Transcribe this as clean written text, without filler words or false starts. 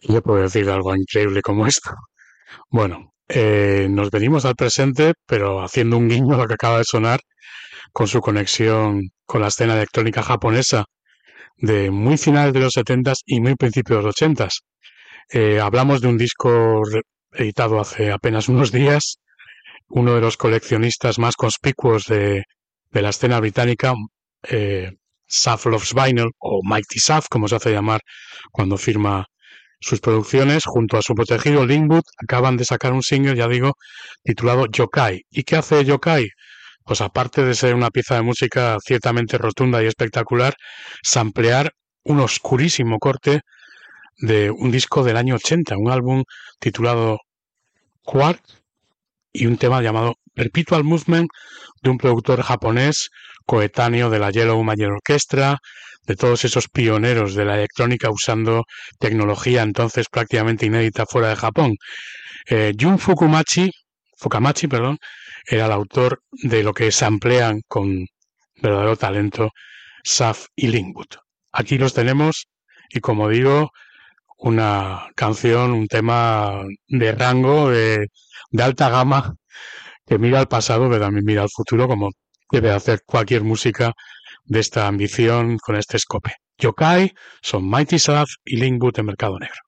Yo puedo decir algo increíble como esto. Bueno, nos venimos al presente, pero haciendo un guiño a lo que acaba de sonar con su conexión con la escena electrónica japonesa de muy finales de los 70 y muy principios de los 80. Hablamos de un disco editado hace apenas unos días, uno de los coleccionistas más conspicuos de la escena británica, eh, Saf Loves Vinyl, o Mighty Saf, como se hace llamar cuando firma sus producciones, junto a su protegido Linkwood, acaban de sacar un single, ya digo, titulado Yokai. ¿Y qué hace Yokai? Pues aparte de ser una pieza de música ciertamente rotunda y espectacular, samplear un oscurísimo corte de un disco del año 80, un álbum titulado Quark y un tema llamado Perpetual Movement de un productor japonés coetáneo de la Yellow Major Orchestra, de todos esos pioneros de la electrónica usando tecnología entonces prácticamente inédita fuera de Japón. Jun Fukamachi, perdón, era el autor de lo que se emplean con verdadero talento Saf y Linkwood. Aquí los tenemos y como digo, una canción, un tema de rango, de alta gama, que mira al pasado, pero también mira al futuro, como debe hacer cualquier música de esta ambición con este escope. Yokai son Mighty Saf y Linkwood en Mercado Negro.